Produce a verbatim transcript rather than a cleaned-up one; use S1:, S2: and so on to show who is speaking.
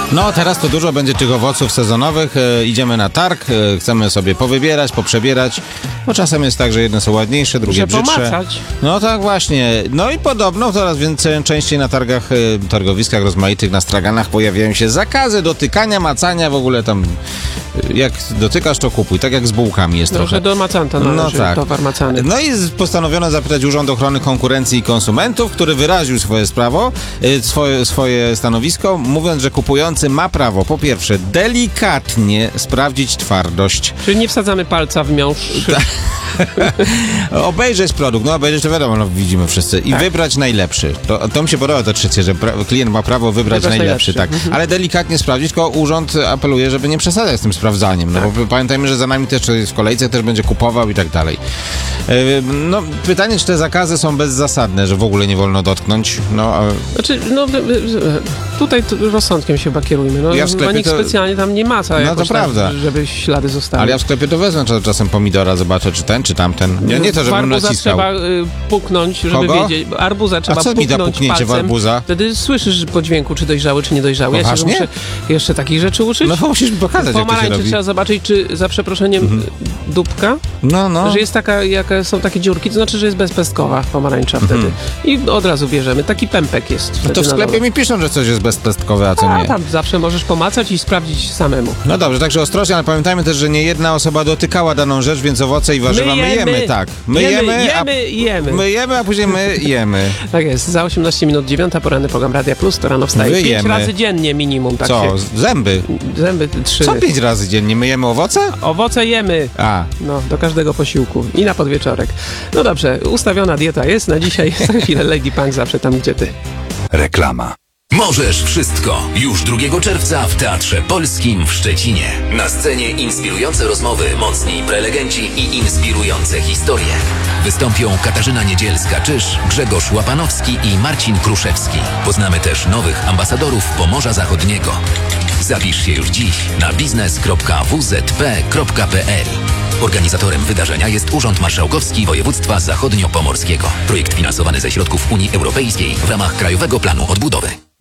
S1: No teraz to dużo będzie tych owoców sezonowych. E, idziemy na targ, e, chcemy sobie powybierać, poprzebierać. Bo czasem jest tak, że jedne są ładniejsze, drugie
S2: Muszę
S1: brzydsze.
S2: pomacać.
S1: No tak właśnie. No i podobno coraz więcej, częściej na targach, e, targowiskach rozmaitych, na straganach pojawiają się zakazy dotykania, macania, w ogóle tam e, jak dotykasz, to kupuj. Tak jak z bułkami jest
S2: Trochę
S1: trochę.
S2: do macanta należy,
S1: No tak.
S2: towar macany.
S1: No i postanowiono zapytać Urząd Ochrony Konkurencji i Konsumentów, który wyraził swoje sprawo, y, swoje, swoje stanowisko, mówiąc, że kupujący ma prawo, po pierwsze, delikatnie sprawdzić twardość.
S2: Czyli nie wsadzamy palca w miąższ.
S1: Obejrzeć produkt, no obejrzeć to wiadomo, no widzimy wszyscy. I
S2: Tak.
S1: wybrać najlepszy. To, to mi się podoba to trzecie, że pra- klient ma prawo wybrać,
S2: Wybrać
S1: najlepszy,
S2: najlepszy.
S1: tak. Ale delikatnie sprawdzić, tylko urząd apeluje, żeby nie przesadzać z tym sprawdzaniem, no
S2: Tak.
S1: bo pamiętajmy, że za nami też w kolejce też będzie kupował i tak dalej. Yy, No pytanie, czy te zakazy są bezzasadne, że w ogóle nie wolno dotknąć, no a...
S2: Znaczy, no wy- wy- wy- tutaj to rozsądkiem się chyba kierujmy. No,
S1: Ja w sklepie
S2: chyba nikt
S1: to-
S2: specjalnie tam nie maca
S1: No to
S2: jakoś
S1: prawda.
S2: tak, żeby ślady zostały.
S1: Ale ja w sklepie to wezmę czas- czasem pomidora, zobaczę, czy ten, czy tamten. Nie, nie to, żebym
S2: Arbuza
S1: naciskał.
S2: trzeba y, puknąć, żeby
S1: Kogo?
S2: wiedzieć. Arbuza trzeba
S1: co mi
S2: puknąć
S1: da puknięcie w
S2: palcem.
S1: arbuza?
S2: Wtedy słyszysz po dźwięku, czy dojrzały, czy niedojrzały. Ja się
S1: Poważnie?
S2: muszę jeszcze takich rzeczy uczyć.
S1: No musisz mi pokazać, jak to się
S2: Pomarańczy
S1: robi.
S2: trzeba zobaczyć, czy za przeproszeniem
S1: Mhm.
S2: dupka,
S1: No, no.
S2: że jest taka, jak są takie dziurki, to znaczy, że jest bezpestkowa pomarańcza wtedy. I od razu bierzemy. Taki pępek jest wtedy
S1: Mhm. To w
S2: na
S1: sklepie
S2: dole.
S1: mi piszą, że coś jest bezpestkowe, a co
S2: A
S1: nie.
S2: tam zawsze możesz pomacać i sprawdzić samemu.
S1: No dobrze, także ostrożnie, ale pamiętajmy też, że nie jedna osoba dotykała daną rzecz, więc owoce i warzywa my jemy, tak. My
S2: jemy,
S1: jemy, a,
S2: jemy, jemy.
S1: my jemy, a później my jemy.
S2: Tak jest, za osiemnaście minut dziewiąta, poranny program Radia Plus, to rano wstaje
S1: My
S2: pięć
S1: jemy.
S2: razy dziennie minimum, tak
S1: Co?
S2: się...
S1: Zęby?
S2: Zęby trzy.
S1: Co pięć razy dziennie? My jemy owoce?
S2: Owoce jemy.
S1: A.
S2: No, do każdego posiłku i na podwieczorek. No dobrze, ustawiona dieta jest na dzisiaj. Za chwilę Lady Punk zawsze tam, gdzie ty.
S3: Reklama.
S4: Możesz wszystko. Już drugiego czerwca w Teatrze Polskim w Szczecinie. Na scenie inspirujące rozmowy, mocni prelegenci i inspirujące historie. Wystąpią Katarzyna Niedzielska-Czyż, Grzegorz Łapanowski i Marcin Kruszewski. Poznamy też nowych ambasadorów Pomorza Zachodniego. Zapisz się już dziś na biznes kropka w z p kropka p l. Organizatorem wydarzenia jest Urząd Marszałkowski Województwa Zachodniopomorskiego. Projekt finansowany ze środków Unii Europejskiej w ramach Krajowego Planu Odbudowy.